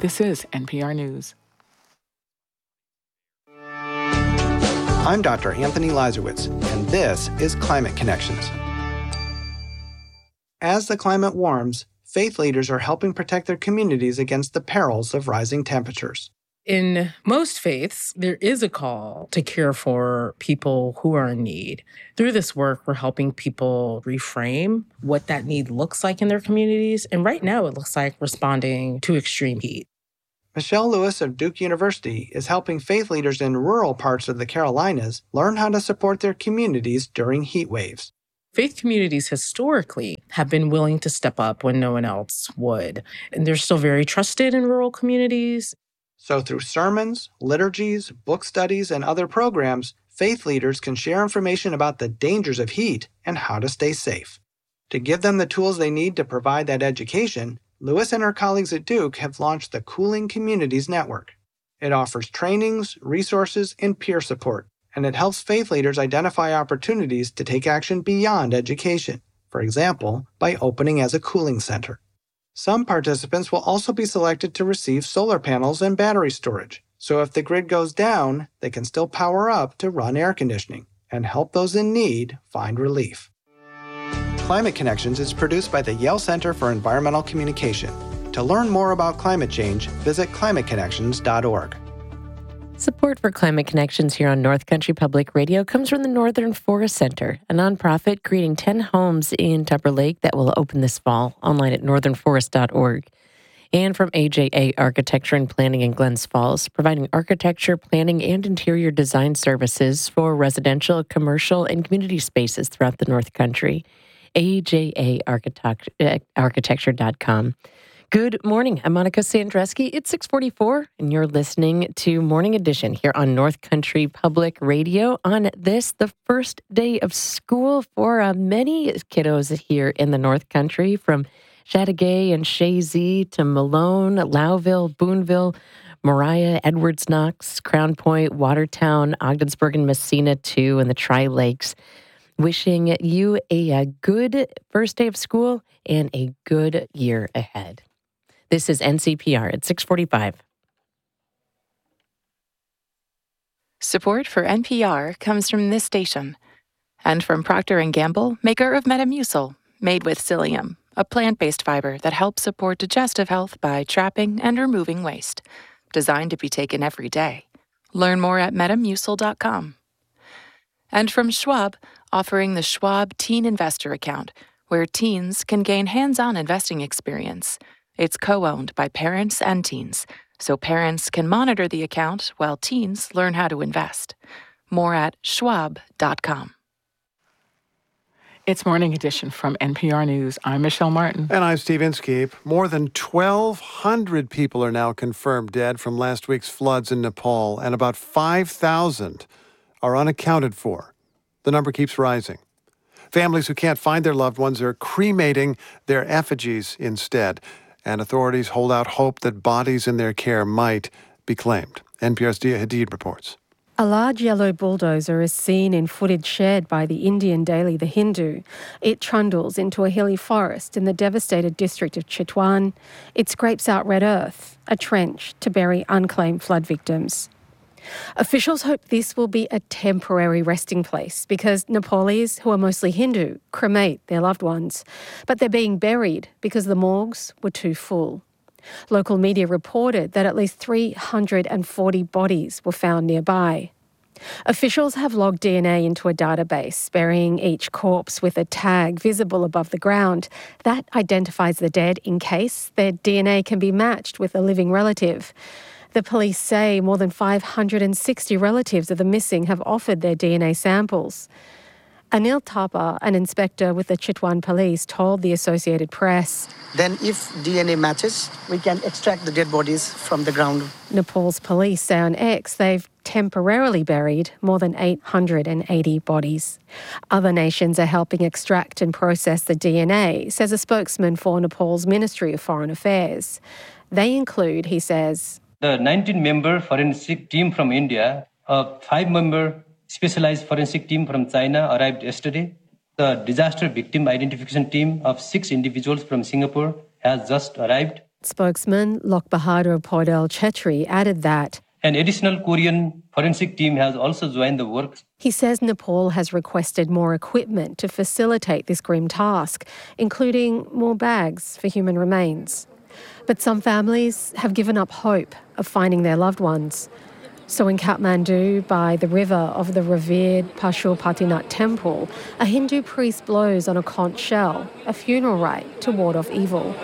This is NPR News. I'm Dr. Anthony Lazarowitz, and this is Climate Connections. As the climate warms, faith leaders are helping protect their communities against the perils of rising temperatures. In most faiths, there is a call to care for people who are in need. Through this work, we're helping people reframe what that need looks like in their communities. And right now, it looks like responding to extreme heat. Michelle Lewis of Duke University is helping faith leaders in rural parts of the Carolinas learn how to support their communities during heat waves. Faith communities historically have been willing to step up when no one else would. And they're still very trusted in rural communities. So through sermons, liturgies, book studies, and other programs, faith leaders can share information about the dangers of heat and how to stay safe. To give them the tools they need to provide that education, Lewis and her colleagues at Duke have launched the Cooling Communities Network. It offers trainings, resources, and peer support, and it helps faith leaders identify opportunities to take action beyond education, for example, by opening as a cooling center. Some participants will also be selected to receive solar panels and battery storage, so if the grid goes down, they can still power up to run air conditioning and help those in need find relief. Climate Connections is produced by the Yale Center for Environmental Communication. To learn more about climate change, visit climateconnections.org. Support for Climate Connections here on North Country Public Radio comes from the Northern Forest Center, a nonprofit creating 10 homes in Tupper Lake that will open this fall, online at northernforest.org. And from AJA Architecture and Planning in Glens Falls, providing architecture, planning, and interior design services for residential, commercial, and community spaces throughout the North Country. AJAarchitecture.com. Good morning. I'm Monica Sandreski. It's 6:44, and you're listening to Morning Edition here on North Country Public Radio on this, the first day of school for many kiddos here in the North Country, from Chateauguay and Chazy to Malone, Lowville, Boonville, Moriah, Edwards Knox, Crown Point, Watertown, Ogdensburg, and Messina, too, and the Tri-Lakes. Wishing you a good first day of school and a good year ahead. This is NCPR at 6:45. Support for NPR comes from this station and from Procter & Gamble, maker of Metamucil, made with psyllium, a plant-based fiber that helps support digestive health by trapping and removing waste. Designed to be taken every day. Learn more at metamucil.com. And from Schwab, offering the Schwab Teen Investor Account, where teens can gain hands-on investing experience. It's co-owned by parents and teens, so parents can monitor the account while teens learn how to invest. More at schwab.com. It's Morning Edition from NPR News. I'm Michelle Martin. And I'm Steve Inskeep. More than 1,200 people are now confirmed dead from last week's floods in Nepal, and about 5,000 are unaccounted for. The number keeps rising. Families who can't find their loved ones are cremating their effigies instead, and authorities hold out hope that bodies in their care might be claimed. NPR's Dia Hadid reports. A large yellow bulldozer is seen in footage shared by the Indian daily The Hindu. It trundles into a hilly forest in the devastated district of Chitwan. It scrapes out red earth, a trench to bury unclaimed flood victims. Officials hope this will be a temporary resting place because Nepalis, who are mostly Hindu, cremate their loved ones. But they're being buried because the morgues were too full. Local media reported that at least 340 bodies were found nearby. Officials have logged DNA into a database, burying each corpse with a tag visible above the ground. That identifies the dead in case their DNA can be matched with a living relative. The police say more than 560 relatives of the missing have offered their DNA samples. Anil Thapa, an inspector with the Chitwan police, told the Associated Press. Then if DNA matches, we can extract the dead bodies from the ground. Nepal's police say on X they've temporarily buried more than 880 bodies. Other nations are helping extract and process the DNA, says a spokesman for Nepal's Ministry of Foreign Affairs. They include, he says, the 19-member forensic team from India, a 5-member specialized forensic team from China arrived yesterday. The disaster victim identification team of 6 individuals from Singapore has just arrived. Spokesman Lok Bahadur Podel Chetri added that an additional Korean forensic team has also joined the work. He says Nepal has requested more equipment to facilitate this grim task, including more bags for human remains. But some families have given up hope of finding their loved ones. So in Kathmandu, by the river of the revered Pashupatinath temple, a Hindu priest blows on a conch shell, a funeral rite to ward off evil.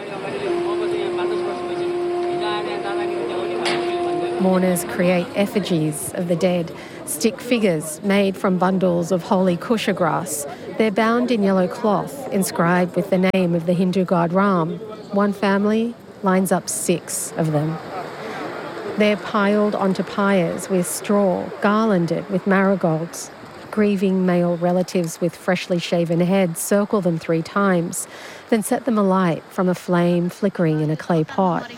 Mourners create effigies of the dead, stick figures made from bundles of holy kusha grass. They're bound in yellow cloth, inscribed with the name of the Hindu god Ram. One family lines up 6 of them. They're piled onto pyres with straw, garlanded with marigolds. Grieving male relatives with freshly shaven heads circle them 3 times, then set them alight from a flame flickering in a clay pot.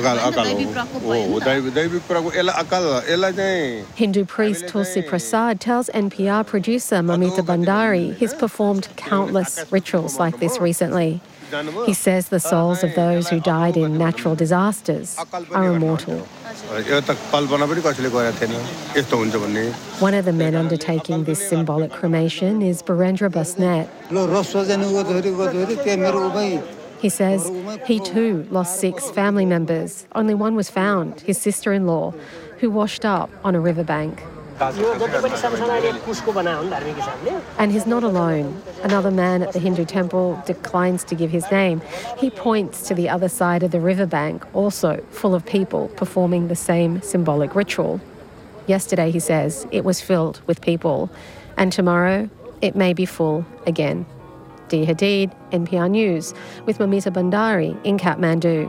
Hindu priest Tulsi Prasad tells NPR producer Mamita Bandari he's performed countless rituals like this recently. He says the souls of those who died in natural disasters are immortal. One of the men undertaking this symbolic cremation is Barendra Basnet. He says he too lost 6 family members. Only one was found, his sister-in-law, who washed up on a riverbank. And he's not alone. Another man at the Hindu temple declines to give his name. He points to the other side of the riverbank, also full of people performing the same symbolic ritual. Yesterday, he says, it was filled with people. And tomorrow, it may be full again. Dee Hadid, NPR News, with Mamita Bandari in Kathmandu.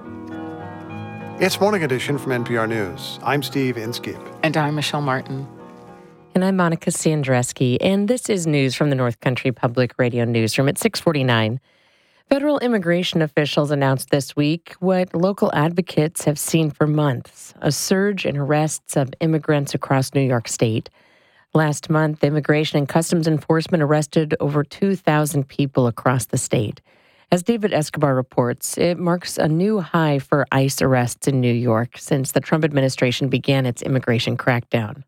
It's Morning Edition from NPR News. I'm Steve Inskeep. And I'm Michelle Martin. And I'm Monica Sandreski, and this is news from the North Country Public Radio Newsroom at 6:49. Federal immigration officials announced this week what local advocates have seen for months, a surge in arrests of immigrants across New York State. Last month, Immigration and Customs Enforcement arrested over 2,000 people across the state. As David Escobar reports, it marks a new high for ICE arrests in New York since the Trump administration began its immigration crackdown.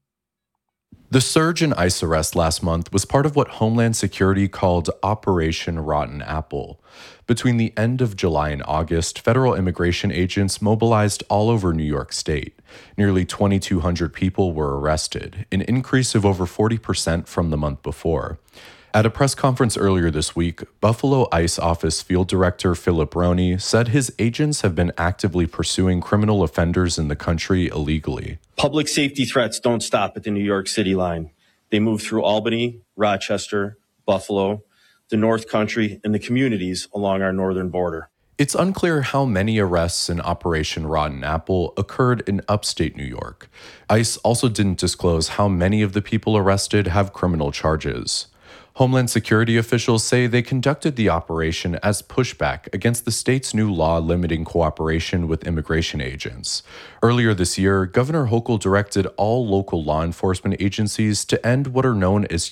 The surge in ICE arrests last month was part of what Homeland Security called Operation Rotten Apple. Between the end of July and August, federal immigration agents mobilized all over New York State. Nearly 2,200 people were arrested, an increase of over 40% from the month before. At a press conference earlier this week, Buffalo ICE Office Field Director Philip Roney said his agents have been actively pursuing criminal offenders in the country illegally. Public safety threats don't stop at the New York City line. They move through Albany, Rochester, Buffalo, the North Country, and the communities along our northern border. It's unclear how many arrests in Operation Rotten Apple occurred in upstate New York. ICE also didn't disclose how many of the people arrested have criminal charges. Homeland Security officials say they conducted the operation as pushback against the state's new law limiting cooperation with immigration agents. Earlier this year, Governor Hochul directed all local law enforcement agencies to end what are known as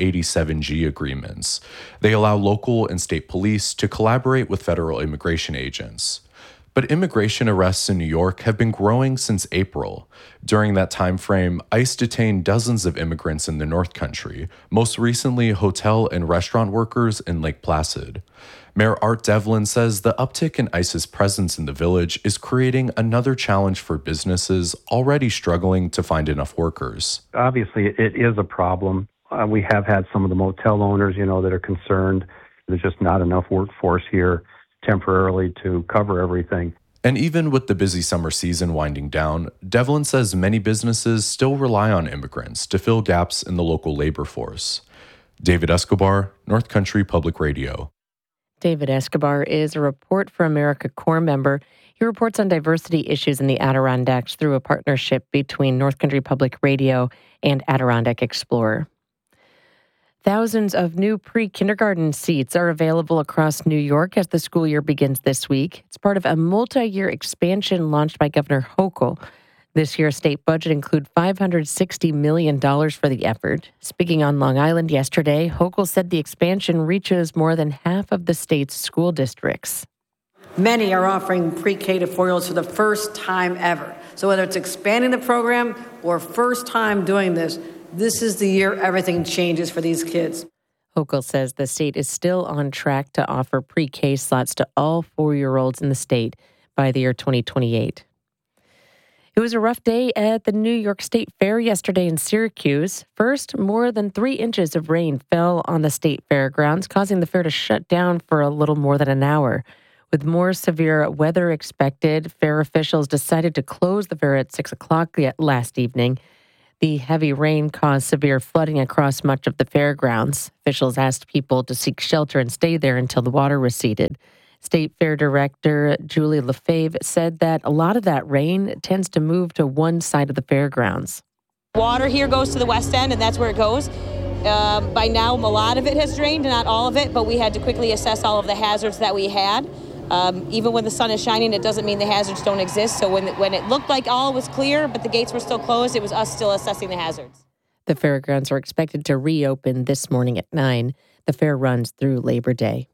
287G agreements. They allow local and state police to collaborate with federal immigration agents. But immigration arrests in New York have been growing since April. During that time frame, ICE detained dozens of immigrants in the North Country, most recently hotel and restaurant workers in Lake Placid. Mayor Art Devlin says the uptick in ICE's presence in the village is creating another challenge for businesses already struggling to find enough workers. Obviously, it is a problem. We have had some of the motel owners, that are concerned. There's just not enough workforce here temporarily to cover everything. And even with the busy summer season winding down, Devlin says many businesses still rely on immigrants to fill gaps in the local labor force. David Escobar, North Country Public Radio. David Escobar is a Report for America Corps member. He reports on diversity issues in the Adirondacks through a partnership between North Country Public Radio and Adirondack Explorer. Thousands of new pre-kindergarten seats are available across New York as the school year begins this week. It's part of a multi-year expansion launched by Governor Hochul. This year's state budget includes $560 million for the effort. Speaking on Long Island yesterday, Hochul said the expansion reaches more than half of the state's school districts. Many are offering pre-K to 4-year-olds for the first time ever. So whether it's expanding the program or first time doing this is the year everything changes for these kids. Hochul says the state is still on track to offer pre-K slots to all 4-year-olds in the state by the year 2028. It was a rough day at the New York State Fair yesterday in Syracuse. First, more than 3 inches of rain fell on the state fairgrounds, causing the fair to shut down for a little more than an hour. With more severe weather expected, fair officials decided to close the fair at 6 o'clock last evening. The heavy rain caused severe flooding across much of the fairgrounds. Officials asked people to seek shelter and stay there until the water receded. State Fair Director Julie Lefebvre said that a lot of that rain tends to move to one side of the fairgrounds. Water here goes to the west end, and that's where it goes. By now, a lot of it has drained, not all of it, but we had to quickly assess all of the hazards that we had. Even when the sun is shining, it doesn't mean the hazards don't exist. So when it looked like all was clear, but the gates were still closed, it was us still assessing the hazards. The fairgrounds are expected to reopen this morning at 9. The fair runs through Labor Day.